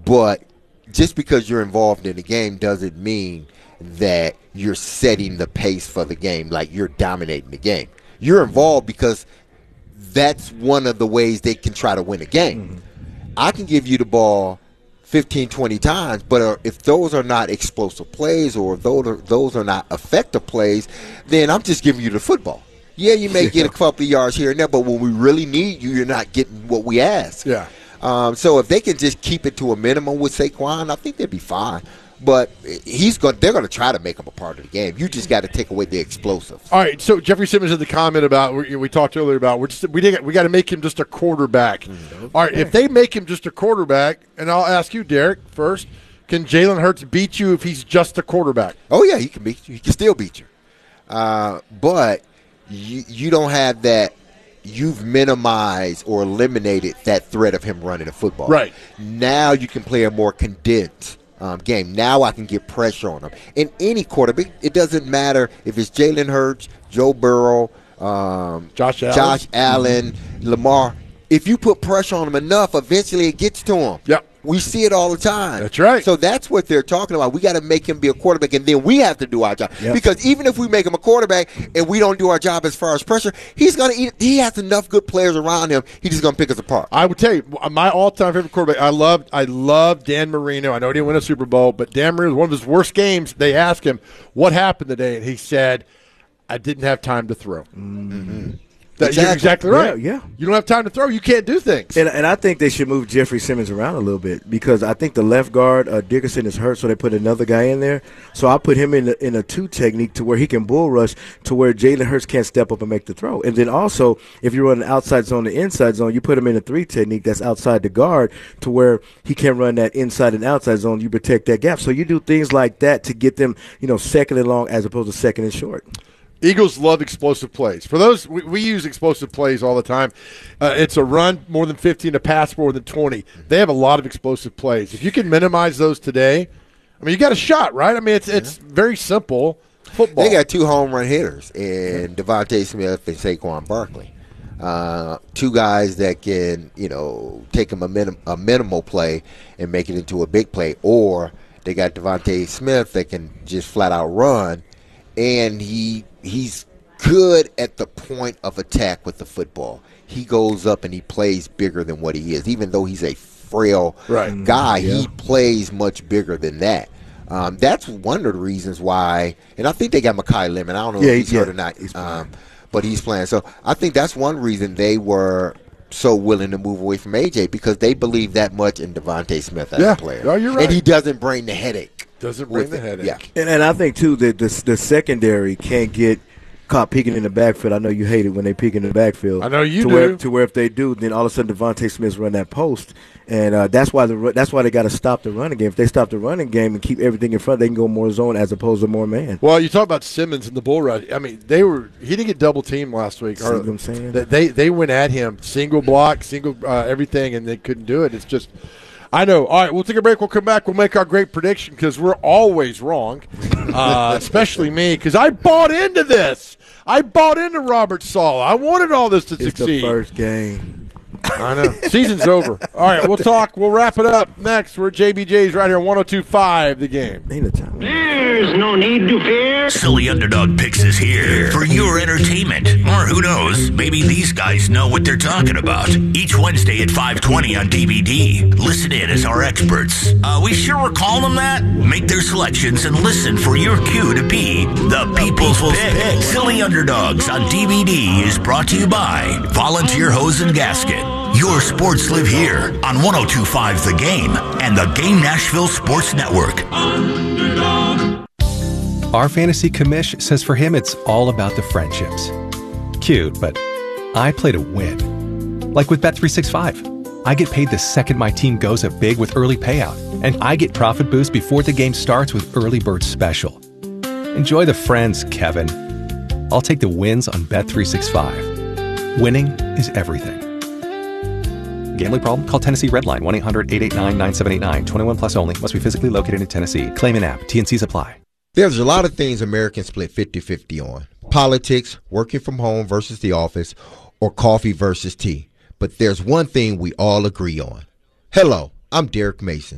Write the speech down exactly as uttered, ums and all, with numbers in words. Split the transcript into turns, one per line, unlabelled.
But just because you're involved in the game doesn't mean that you're setting the pace for the game, like you're dominating the game. You're involved because that's one of the ways they can try to win a game. Mm-hmm. I can give you the ball fifteen, twenty times, but if those are not explosive plays or if those are, those are not effective plays, then I'm just giving you the football. Yeah, you may get a couple of yards here and there, but when we really need you, you're not getting what we ask.
Yeah.
Um, so if they can just keep it to a minimum with Saquon, I think they'd be fine. But he's going. They're going to try to make him a part of the game. You just got to take away the explosives.
All right. So Jeffrey Simmons had the comment about we, we talked earlier about we're just, we didn't, we got to make him just a quarterback. Mm-hmm. All right. If they make him just a quarterback, and I'll ask you, Derek, first, can Jalen Hurts beat you if he's just a quarterback?
Oh yeah, he can beat you. He can still beat you. Uh, but you you don't have that. You've minimized or eliminated that threat of him running the football.
Right.
Now you can play a more condensed um, game. Now I can get pressure on him. In any quarterback, it doesn't matter if it's Jalen Hurts, Joe Burrow, um,
Josh Allen,
Josh Allen mm-hmm. Lamar. If you put pressure on him enough, eventually it gets to him.
Yep.
We see it all the time.
That's right.
So that's what they're talking about. We got to make him be a quarterback, and then we have to do our job. Yep. Because even if we make him a quarterback and we don't do our job as far as pressure, he's going to eat. He has enough good players around him. He's just going to pick us apart.
I would tell you, my all-time favorite quarterback. I love, I love Dan Marino. I know he didn't win a Super Bowl, but Dan Marino, one of his worst games. They asked him what happened today, and he said, "I didn't have time to throw."
Mm-hmm.
That, exactly. You're exactly right.
Yeah, yeah.
You don't have time to throw. You can't do things.
And, and I think they should move Jeffrey Simmons around a little bit because I think the left guard, uh, Dickerson, is hurt, so they put another guy in there. So I put him in a, in a two technique to where he can bull rush to where Jalen Hurts can't step up and make the throw. And then also, if you run the outside zone, the inside zone, you put him in a three technique that's outside the guard to where he can run that inside and outside zone. You protect that gap. So you do things like that to get them, you know, second and long as opposed to second and short.
Eagles love explosive plays. For those, we, we use explosive plays all the time. Uh, it's a run more than fifteen, a pass more than twenty. They have a lot of explosive plays. If you can minimize those today, I mean, you got a shot, right? I mean, it's it's very simple football.
They got two home run hitters in Devontae Smith and Saquon Barkley. Uh, two guys that can, you know, take them a, minim- a minimal play and make it into a big play. Or they got Devontae Smith that can just flat out run, and he he's good at the point of attack with the football. He goes up and he plays bigger than what he is. Even though he's a frail
right.
guy,
yeah.
he plays much bigger than that. Um, that's one of the reasons why, and I think they got Mekhi Lemon. I don't know
yeah,
if he's
yeah,
hurt or not, he's um, but he's playing. So I think that's one reason they were so willing to move away from A J, because they believe that much in Devontae Smith as
yeah.
a player.
Oh, you're right.
And he doesn't bring the headache.
Doesn't bring the
it.
headache.
Yeah.
And, and I think, too, that the, the secondary can't get caught peeking in the backfield. I know you hate it when they peek in the backfield.
I know you
to
do.
Where, to where if they do, then all of a sudden Devontae Smith's run that post. And uh, that's why the that's why they got to stop the running game. If they stop the running game and keep everything in front, they can go more zone as opposed to more man.
Well, you talk about Simmons and the bull rush. I mean, they were he didn't get double teamed last week.
See what I'm saying?
They they went at him single block, single uh, everything, and they couldn't do it. It's just. I know. All right, we'll take a break. We'll come back. We'll make our great prediction because we're always wrong, uh, especially me, because I bought into this. I bought into Robert Saleh. I wanted all this to
it's
succeed.
It's the first game.
I know. Season's over. All right, we'll talk. We'll wrap it up next. We're at J B J's right here on one oh two point five The Game.
There's no need to fear.
Silly Underdog Picks is here for your entertainment. Or who knows, maybe these guys know what they're talking about. Each Wednesday at five twenty on D V D. Listen in as our experts. Uh, we sure we're calling them that? Make their selections and listen for your cue to be the People's Pick. Silly Underdogs on D V D is brought to you by Volunteer Hose and Gasket. Your sports live here on one oh two point five The Game and the Game Nashville Sports Network.
Underdog. Our fantasy commish says for him it's all about the friendships. Cute, but I play to win. Like with Bet three sixty-five. I get paid the second my team goes up big with early payout, and I get profit boost before the game starts with Early Bird Special. Enjoy the friends, Kevin. I'll take the wins on Bet three sixty-five. Winning is everything. Gambling problem? Call Tennessee Redline one eight hundred eight eight nine nine seven eight nine. twenty-one plus only. Must be physically located in Tennessee. Claim an app. T N Cs apply.
There's a lot of things Americans split fifty-fifty on. Politics, working from home versus the office, or coffee versus tea. But there's one thing we all agree on. Hello, I'm Derek Mason.